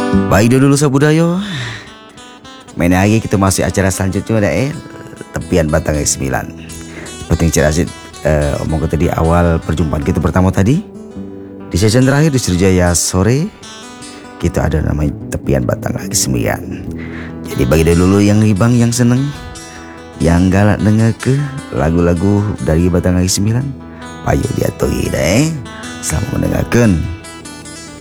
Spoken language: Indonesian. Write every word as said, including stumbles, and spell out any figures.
Baik dulu sabudayo. Main lagi kita masih acara selanjutnya dah eh tepian batang X sembilan. Penting cerdas eh, omong kita di awal perjumpaan kita pertama tadi. Di season terakhir di Sriwijaya sore kita ada namanya tepian batang X sembilan. Jadi bagi dulu yang ribang yang seneng, yang galak dengar ke lagu-lagu dari batang X sembilan, payu diaturi dah eh. Selamat mendengarkan.